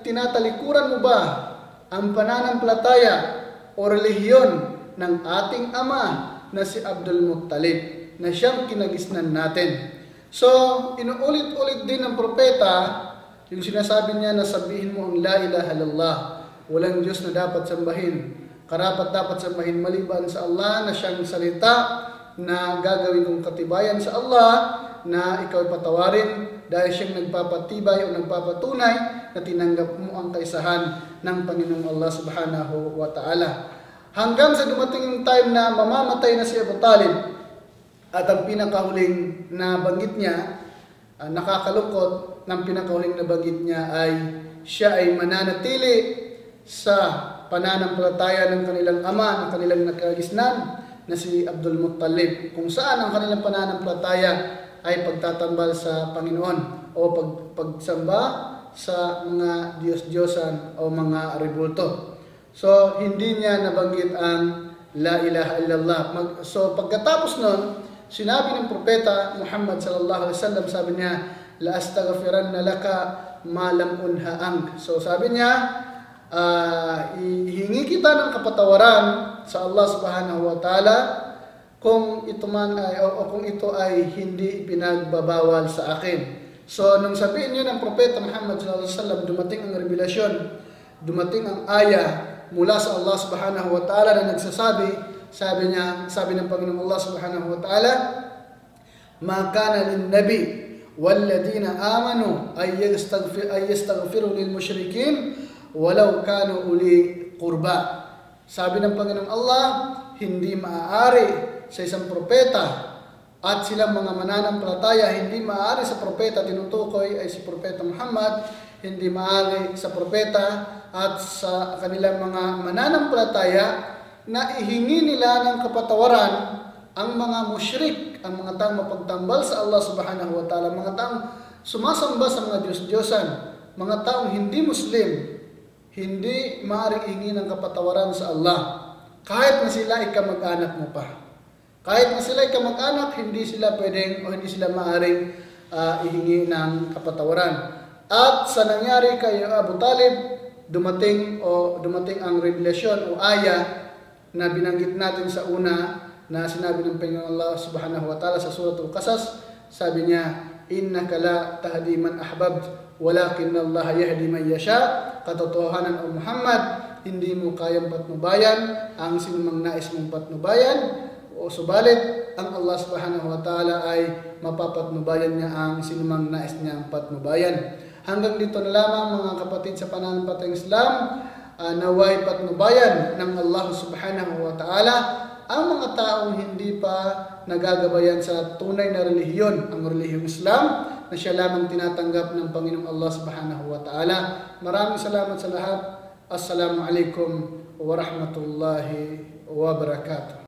tinatalikuran mo ba ang pananampalataya o relihiyon ng ating ama na si Abdul Muttalib na siyang kinagisnan natin? So, inuulit-ulit din ng propeta yung sinasabi niya na sabihin mo ang la ilaha illallah. Walang Diyos na dapat sambahin. Karapat dapat sambahin maliban sa Allah na siyang salita na gagawin kong katibayan sa Allah na ikaw patawarin dahil siyang nagpapatibay o nagpapatunay na tinanggap mo ang kaisahan ng Panginoong Allah subhanahu wa ta'ala. Hanggang sa dumating yung time na mamamatay na si Abu Talib at ang pinakahuling na banggit niya, nakakalungkot ng pinakahuling na banggit niya ay siya ay mananatili sa pananampalataya ng kanilang ama, ng kanilang nakagisnan na si Abdul Muttalib, kung saan ang kanilang pananampalataya ay pagtatambal sa Panginoon o pagsamba sa mga Diyos-Diyosan o mga rebulto. So, hindi niya nabanggit ang La ilaha illallah. So, pagkatapos nun, sinabi ng propeta Muhammad sallallahu alaihi wasallam, sabi niya, La astaghfiranna laka ma lam unha ank. So, sabi niya, ihingi kita ng kapatawaran sa Allah subhanahu wa ta'ala kung ito man ay o kung ito ay hindi ipinagbabawal sa akin. So nung sabihin niyo ng propeta Muhammad sallallahu alaihi wasallam, dumating ang revelasyon, dumating ang aya mula sa Allah subhanahu wa ta'ala na nagsasabi, sabi ng Panginoong Allah subhanahu wa ta'ala, ma kana lin nabi walladina amanu ay yastaghfiru lil mushrikin walau kanu uli qurba. Sabi ng Panginoong Allah, hindi maaari sa isang propeta at silang mga mananampalataya, hindi maaari sa propeta, tinutukoy ay si propeta Muhammad, hindi maaari sa propeta at sa kanilang mga mananampalataya na ihingi nila ng kapatawaran ang mga musyrik, ang mga taong mapagtambal sa Allah subhanahu wa ta'ala, mga taong sumasamba sa mga Diyos-Diyosan, mga taong hindi Muslim, hindi maaaring hingi ng kapatawaran sa Allah. Kahit na sila ay kamag-anak mo pa. Kahit na sila ay kamag-anak, hindi sila pwedeng o hindi sila maaaring ihingi ng kapatawaran. At sa nangyari kay Abu Talib, dumating ang revelasyon o aya na binanggit natin sa una na sinabi ng Panginoon Allah subhanahu wa ta'ala sa Suratul Qasas. Sabi niya, innaka la tahdi man ahbabt walakin Allah yahdi man yasha. Katotohanan o Muhammad, hindi mo kayang patnubayan ang sinumang nais mong patnubayan, o subalit ang Allah subhanahu wa ta'ala ay mapapatnubayan niya ang sinumang nais niyang patnubayan. Hanggang dito na lamang mga kapatid sa pananampalatayang Islam, naway patnubayan ng Allah subhanahu wa ta'ala ang mga taong hindi pa nagagabayan sa tunay na relihiyon, ang relihiyong Islam, na siya lamang tinatanggap ng Panginoong Allah subhanahu wa ta'ala. Maraming salamat sa lahat. Assalamualaikum warahmatullahi wabarakatuh.